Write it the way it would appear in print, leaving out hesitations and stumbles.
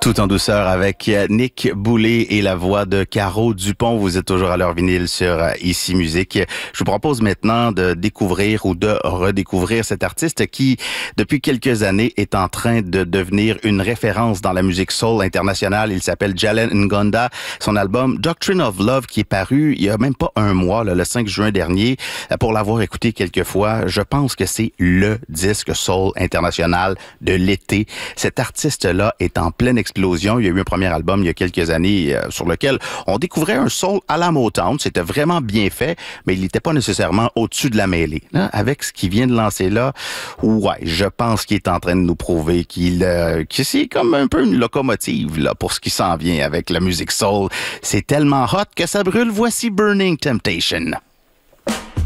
Tout en douceur avec Nick Boulay et la voix de Caro Dupont. Vous êtes toujours à l'heure vinyle sur Ici Musique. Je vous propose maintenant de découvrir ou de redécouvrir cet artiste qui, depuis quelques années, est en train de devenir une référence dans la musique soul internationale. Il s'appelle Jalen Ngonda. Son album Doctrine of Love qui est paru il y a même pas un mois, le 5 juin dernier. Pour l'avoir écouté quelques fois, je pense que c'est le disque soul international de l'été. Cet artiste-là est en pleine explosion. Il y a eu un premier album il y a quelques années sur lequel on découvrait un soul à la Motown. C'était vraiment bien fait, mais il n'était pas nécessairement au-dessus de la mêlée. Là, avec ce qu'il vient de lancer là, ouais, je pense qu'il est en train de nous prouver que c'est comme un peu une locomotive là pour ce qui s'en vient avec la musique soul. C'est tellement hot que ça brûle. Voici Burning Temptation.